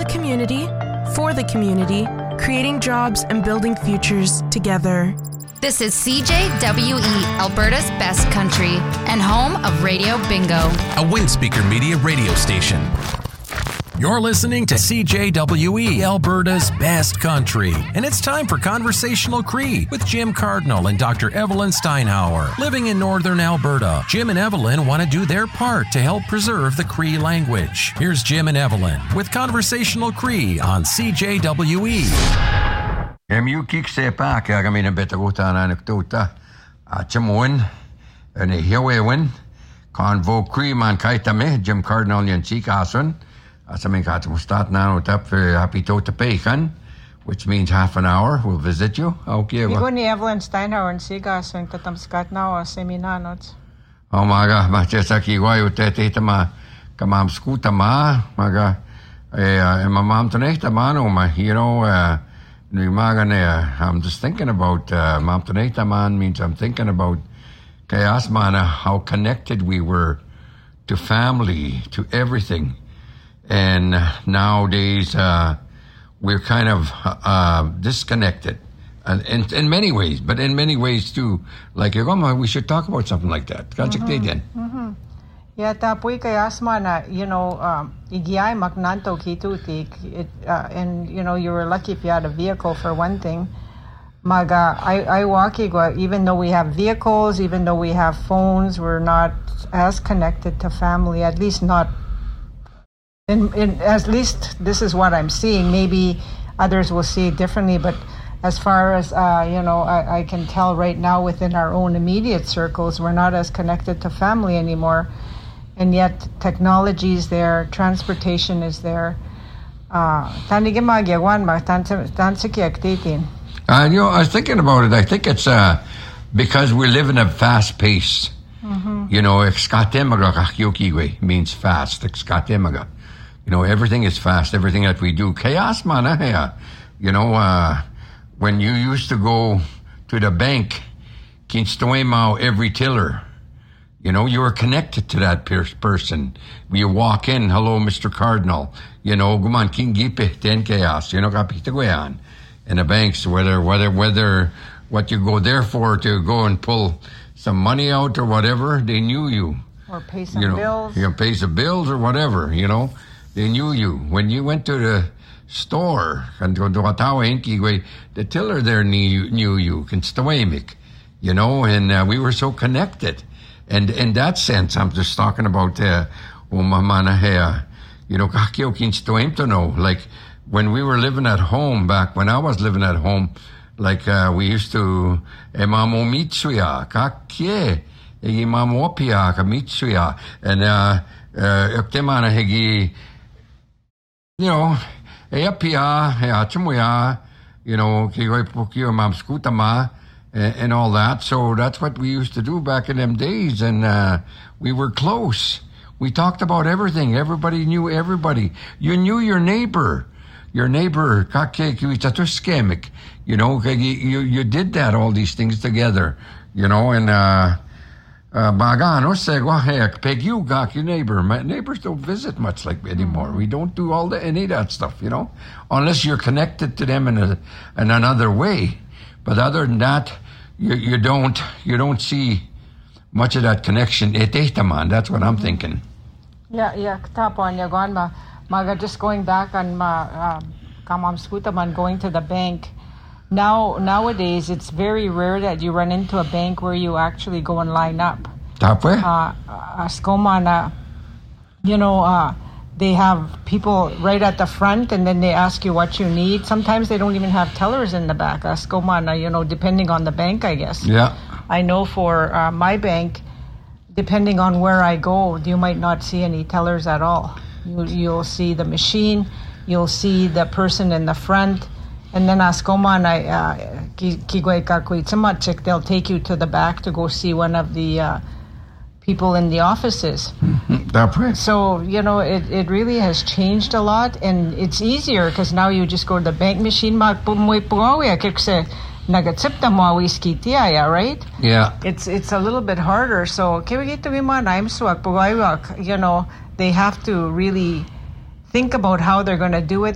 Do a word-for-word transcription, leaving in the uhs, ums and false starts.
community, for the community, creating jobs and building futures together. This is C J W E, Alberta's best country, and home of Radio Bingo, a Windspeaker Media radio station. You're listening to C J W E, Alberta's best country, and it's time for Conversational Cree with Jim Cardinal and Doctor Evelyn Steinhauer. Living in northern Alberta, Jim and Evelyn want to do their part to help preserve the Cree language. Here's Jim and Evelyn with Conversational Cree on C J W E. Emu kikse pa kaya kami na betaguta na nagtuta at chamuin ni hiwewin convo Cree man kaitame Jim Cardinal yan chikason. As I mean, start now up for happy tota pekan, which means half an hour. We'll visit you. Okay. Igo ni Evelyn Steinhauer and siga so yung tatamskat na o seminanots. Oh maga, machesa kiwayo tete tama kamam skuta ma maga eh mamam toneta mano ma you know uh maga ne I'm just thinking about uh mam toneta man means I'm thinking about kayas mana how connected we were to family, to everything. And nowadays, uh, we're kind of uh, disconnected uh, in, in many ways, but in many ways too. Like, we should talk about something like that. Mm-hmm. Mm-hmm. Yeah, tapoy kaya asma na, you know, um, igiyay maknanto kitutik, it, uh, and, you know, you were lucky if you had a vehicle for one thing. Maga, I, I walk, even though we have vehicles, even though we have phones, we're not as connected to family, at least not. In, in, at least this is what I'm seeing. Maybe others will see it differently, but as far as, uh, you know, I, I can tell right now within our own immediate circles, we're not as connected to family anymore. And yet technology is there, transportation is there. Uh, uh, you know, I was thinking about it. I think it's uh, because we live in a fast pace. Mm-hmm. You know, means fast. You know, everything is fast, everything that we do. Chaos, man. You know, uh, when you used to go to the bank, kinstoemao every tiller, you know, you were connected to that per- person. You walk in, hello, Mister Cardinal, you know, guman kingipe ten chaos, you know, kapitaguyan. In the banks, whether, whether, whether what you go there for to go and pull some money out or whatever, they knew you. Or pay some you know, bills. You know, pay some bills or whatever, you know. They knew you. When you went to the store, the tiller there knew, knew you, you know, and uh, we were so connected. And in that sense, I'm just talking about, uh, you know, like when we were living at home back, when I was living at home, like uh, we used to, emamo mitsuya, kakye, emamo opia, kamitsuya, and uh, uh, hegi, you know, eapia, eachumuya, you know, kigoipukio mamskutama, and all that. So that's what we used to do back in them days, and uh, we were close. We talked about everything. Everybody knew everybody. You knew your neighbor. Your neighbor, you know, you, you did that, all these things together, you know, and, uh, Bagano said, well, heck, peg you got your neighbor. My neighbors don't visit much like anymore. We don't do all the, any of that stuff, you know, unless you're connected to them in a, in another way. But other than that, you, you don't, you don't see much of that connection. That's what I'm thinking. Yeah, yeah, tapon, yagon Maga, just going back on ma kamam skutaman going to the bank. Now nowadays it's very rare that you run into a bank where you actually go and line up. Tapwe? Uh askomana, you know, uh they have people right at the front and then they ask you what you need. Sometimes they don't even have tellers in the back. Askomana, you know, depending on the bank, I guess. Yeah. I know for uh, my bank, depending on where I go, you might not see any tellers at all. You, you'll see the machine, you'll see the person in the front, and then askoman, they'll take you to the back to go see one of the uh, people in the offices. That's right. So, you know, it, it really has changed a lot, and it's easier because now you just go to the bank machine, right? Yeah. It's it's a little bit harder. So, you know, they have to really think about how they're going to do it.